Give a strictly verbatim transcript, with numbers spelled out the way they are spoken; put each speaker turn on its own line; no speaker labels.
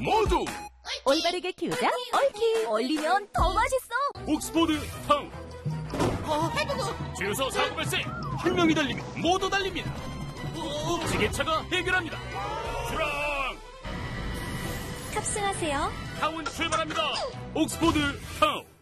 모두
올바르게 키우자 얽히.
얼리면 더 맛있어.
옥스포드 타운.
어, 해보고.
주유소 사고 발생. 한 명이 달리면 모두 달립니다. 지게차가 해결합니다. 출항.
탑승하세요.
타운 출발합니다. 옥스포드 타운.